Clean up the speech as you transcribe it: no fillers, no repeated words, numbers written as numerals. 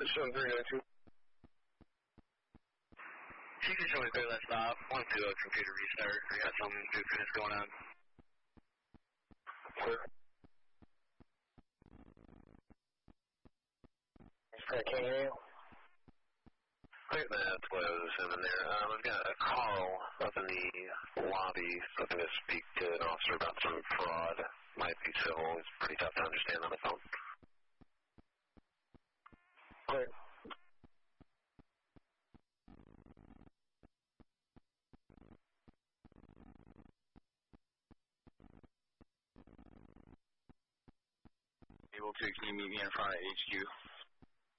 7392. You can show me clear that stop. Want to do a computer restart. We got some goofiness going on. Clear. I can't hear you. Great, that's what I was assuming there. I've got a call up in the lobby, looking to speak to an officer about some fraud. Might be civil. It's pretty tough to understand on the phone. Clear. Able to, can you meet me in front of HQ?